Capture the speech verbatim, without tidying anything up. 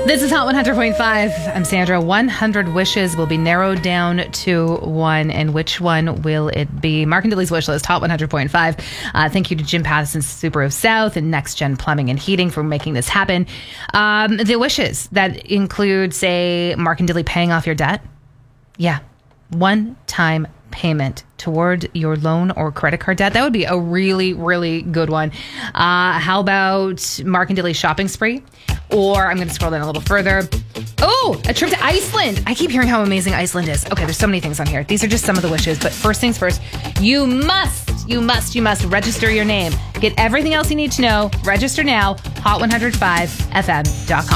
This is Hot one hundred point five. I'm Sandra. one hundred wishes will be narrowed down to one. And which one will it be? Mark and Dilly's wish list, Hot one hundred point five. Uh, thank you to Jim Patterson's Subaru South and Next Gen Plumbing and Heating for making this happen. Um, the wishes that include, say, Mark and Dilly paying off your debt. Yeah. One-time payment toward your loan or credit card debt. That would be a really, really good one. Uh, how about Mark and Dilly's shopping spree? Or I'm going to scroll down a little further. Oh, a trip to Iceland. I keep hearing how amazing Iceland is. Okay, there's so many things on here. These are just some of the wishes. But first things first, you must, you must, you must register your name. Get everything else you need to know. Register now. hot one hundred five f m dot com.